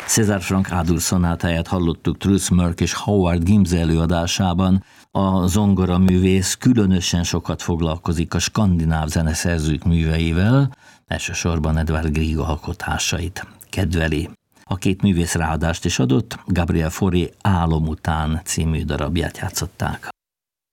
César Franck A-dur szonátáját hallottuk Truls Mörk és Howard Gibbs előadásában. A zongoraművész különösen sokat foglalkozik a skandináv zeneszerzők műveivel, elsősorban Edvard Grieg alkotásait kedveli. A két művész ráadást is adott, Gabriel Fauré Álom után című darabját játszották.